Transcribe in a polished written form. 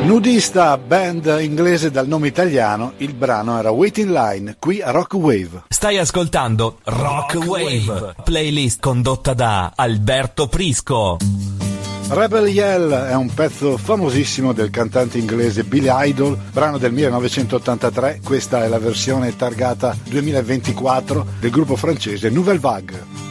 Nudista, band inglese dal nome italiano, il brano era Wait in Line, qui a Rock Wave. Stai ascoltando Rock Wave, playlist condotta da Alberto Prisco. Rebel Yell è un pezzo famosissimo del cantante inglese Billy Idol, brano del 1983, questa è la versione targata 2024 del gruppo francese Nouvelle Vague.